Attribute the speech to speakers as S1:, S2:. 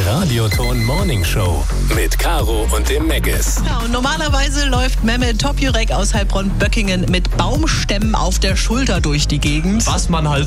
S1: Radioton Morning Show mit Caro und dem Meggis.
S2: Ja, und normalerweise läuft Mehmet Topjürek aus Heilbronn-Böckingen mit Baumstämmen auf der Schulter durch die Gegend.
S3: Was man halt